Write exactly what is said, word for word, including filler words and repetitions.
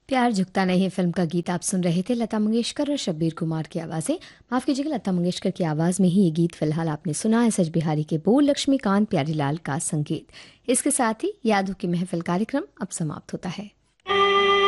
प्यार झुकता नहीं फिल्म का गीत आप सुन रहे थे। लता मंगेशकर और शब्बीर कुमार की आवाज़ें, माफ़ कीजिएगा, लता मंगेशकर की आवाज़ में ही ये गीत फिलहाल आपने सुना। एस एच बिहारी के बोल, लक्ष्मीकांत प्यारीलाल का संगीत। इसके साथ ही यादों की महफिल कार्यक्रम अब समाप्त होता है।